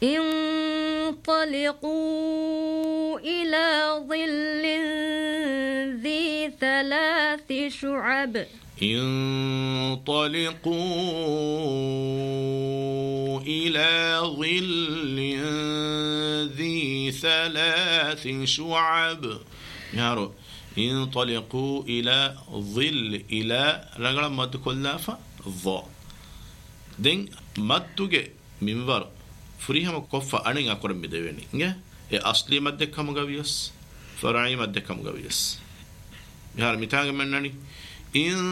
انطلقوا إلى ظل ذي 3 شعب انطلقوا إلى ظل ذي 3 شعب يارو انطلقوا إلى ظل إلى رجل مد كلافة ظا دين مدوجة منبر فريهم كوفة أنين أقرب بدويني إنجا أصلي مد كم جويس فرعي مد كم جويس يار متاعي منني إن